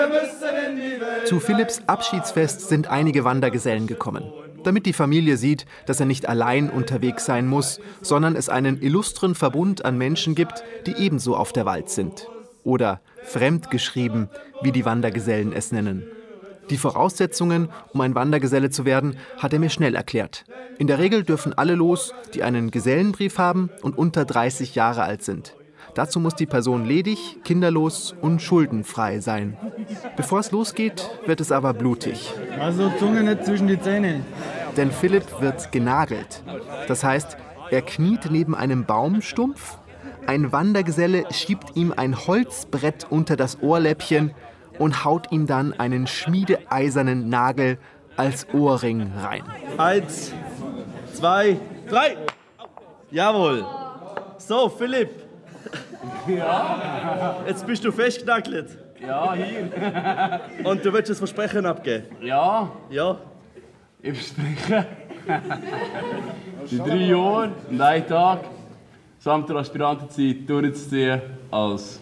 Zu Philipps Abschiedsfest sind einige Wandergesellen gekommen, damit die Familie sieht, dass er nicht allein unterwegs sein muss, sondern es einen illustren Verbund an Menschen gibt, die ebenso auf der Wald sind. Oder fremdgeschrieben, wie die Wandergesellen es nennen. Die Voraussetzungen, um ein Wandergeselle zu werden, hat er mir schnell erklärt. In der Regel dürfen alle los, die einen Gesellenbrief haben und unter 30 Jahre alt sind. Dazu muss die Person ledig, kinderlos und schuldenfrei sein. Bevor es losgeht, wird es aber blutig. Also Zunge nicht zwischen die Zähne. Denn Philipp wird genagelt. Das heißt, er kniet neben einem Baumstumpf, ein Wandergeselle schiebt ihm ein Holzbrett unter das Ohrläppchen und haut ihm dann einen schmiedeeisernen Nagel als Ohrring rein. 1, 2, 3. Jawohl. So, Philipp. Ja. Jetzt bist du festgenagelt. Ja, hier. Und du willst das Versprechen abgeben? Ja. Ja. Ich verspreche, die 3 Jahre und 1 Tag samt der Aspirantenzeit durchzuziehen als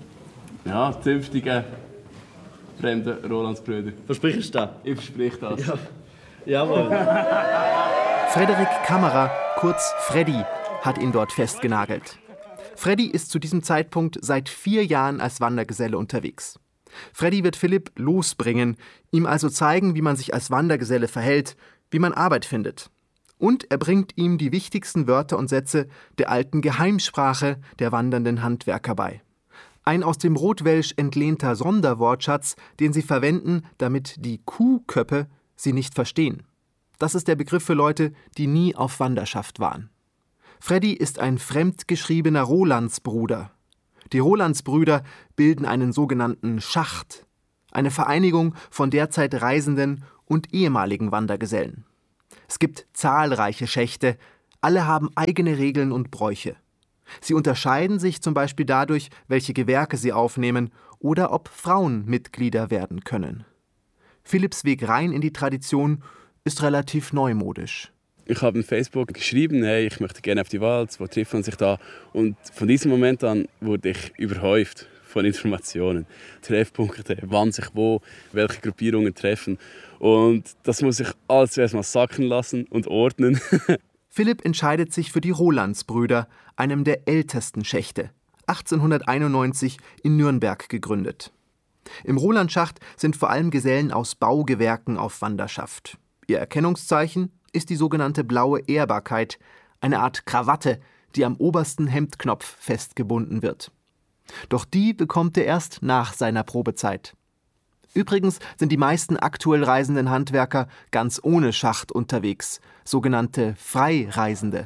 zünftige fremde Rolandsbrüder. Versprichst du das? Ich verspreche das. Ja. Jawohl. Frederik Kammerer, kurz Freddy, hat ihn dort festgenagelt. Freddy ist zu diesem Zeitpunkt seit 4 Jahren als Wandergeselle unterwegs. Freddy wird Philipp losbringen, ihm also zeigen, wie man sich als Wandergeselle verhält, wie man Arbeit findet. Und er bringt ihm die wichtigsten Wörter und Sätze der alten Geheimsprache der wandernden Handwerker bei. Ein aus dem Rotwelsch entlehnter Sonderwortschatz, den sie verwenden, damit die Kuhköppe sie nicht verstehen. Das ist der Begriff für Leute, die nie auf Wanderschaft waren. Freddy ist ein fremdgeschriebener Rolandsbruder. Die Rolandsbrüder bilden einen sogenannten Schacht, eine Vereinigung von derzeit Reisenden und ehemaligen Wandergesellen. Es gibt zahlreiche Schächte, alle haben eigene Regeln und Bräuche. Sie unterscheiden sich zum Beispiel dadurch, welche Gewerke sie aufnehmen oder ob Frauen Mitglieder werden können. Philipps Weg rein in die Tradition ist relativ neumodisch. Ich habe in Facebook geschrieben, hey, ich möchte gerne auf die Wald, wo trifft man sich da? Und von diesem Moment an wurde ich überhäuft von Informationen. Treffpunkte, wann sich wo, welche Gruppierungen treffen. Und das muss ich alles zuerst mal sacken lassen und ordnen. Philipp entscheidet sich für die Rolandsbrüder, einem der ältesten Schächte, 1891 in Nürnberg gegründet. Im Rolandschacht sind vor allem Gesellen aus Baugewerken auf Wanderschaft. Ihr Erkennungszeichen ist die sogenannte blaue Ehrbarkeit, eine Art Krawatte, die am obersten Hemdknopf festgebunden wird. Doch die bekommt er erst nach seiner Probezeit. Übrigens sind die meisten aktuell reisenden Handwerker ganz ohne Schacht unterwegs, sogenannte Freireisende.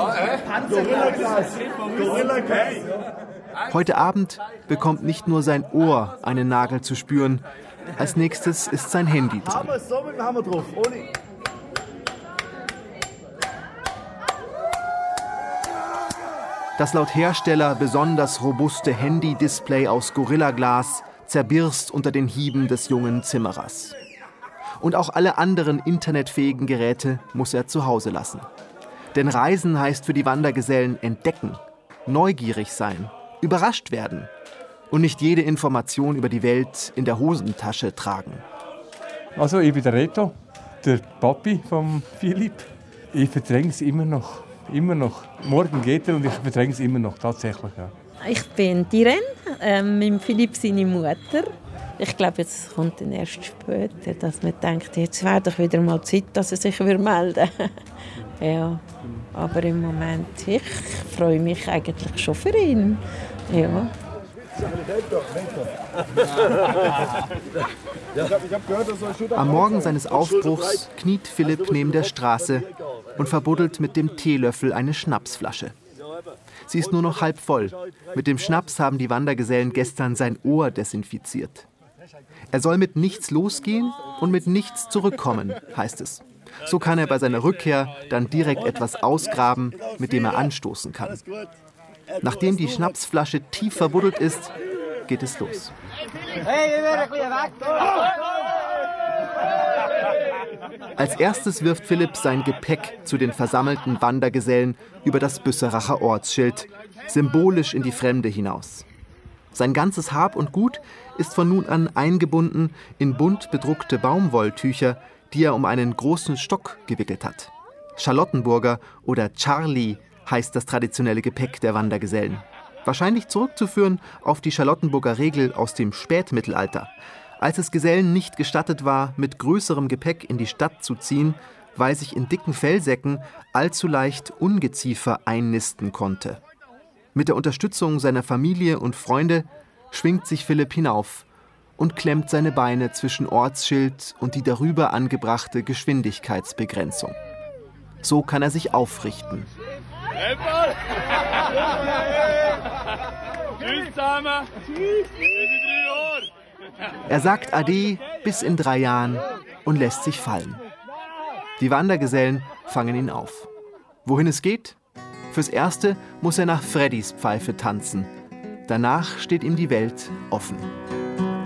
Heute Abend bekommt nicht nur sein Ohr einen Nagel zu spüren, als nächstes ist sein Handy dran. Das laut Hersteller besonders robuste Handy-Display aus Gorillaglas zerbirst unter den Hieben des jungen Zimmerers. Und auch alle anderen internetfähigen Geräte muss er zu Hause lassen. Denn Reisen heißt für die Wandergesellen entdecken, neugierig sein, überrascht werden und nicht jede Information über die Welt in der Hosentasche tragen. Also ich bin der Reto, der Papi von Philipp. Ich verdränge es immer noch. Immer noch. Morgen geht er und ich verdränge es immer noch, tatsächlich. Ja. Ich bin Irene, mit Philipp seine Mutter. Ich glaube, jetzt kommt dann erst später, dass man denkt, jetzt wäre doch wieder mal Zeit, dass er sich melden würde. Ja, aber im Moment, ich freue mich eigentlich schon für ihn. Ja. Am Morgen seines Aufbruchs kniet Philipp neben der Straße und verbuddelt mit dem Teelöffel eine Schnapsflasche. Sie ist nur noch halb voll. Mit dem Schnaps haben die Wandergesellen gestern sein Ohr desinfiziert. Er soll mit nichts losgehen und mit nichts zurückkommen, heißt es. So kann er bei seiner Rückkehr dann direkt etwas ausgraben, mit dem er anstoßen kann. Nachdem die Schnapsflasche tief verbuddelt ist, geht es los. Als erstes wirft Philipp sein Gepäck zu den versammelten Wandergesellen über das Büsseracher Ortsschild, symbolisch in die Fremde hinaus. Sein ganzes Hab und Gut ist von nun an eingebunden in bunt bedruckte Baumwolltücher, die er um einen großen Stock gewickelt hat. Charlottenburger oder Charlie heißt das traditionelle Gepäck der Wandergesellen. Wahrscheinlich zurückzuführen auf die Charlottenburger Regel aus dem Spätmittelalter. Als es Gesellen nicht gestattet war, mit größerem Gepäck in die Stadt zu ziehen, weil sich in dicken Fellsäcken allzu leicht Ungeziefer einnisten konnte. Mit der Unterstützung seiner Familie und Freunde schwingt sich Philipp hinauf und klemmt seine Beine zwischen Ortsschild und die darüber angebrachte Geschwindigkeitsbegrenzung. So kann er sich aufrichten. Tschüss zusammen! Tschüss! Bis in 3 Jahren! Er sagt Ade bis in 3 Jahren und lässt sich fallen. Die Wandergesellen fangen ihn auf. Wohin es geht? Fürs Erste muss er nach Freddys Pfeife tanzen. Danach steht ihm die Welt offen.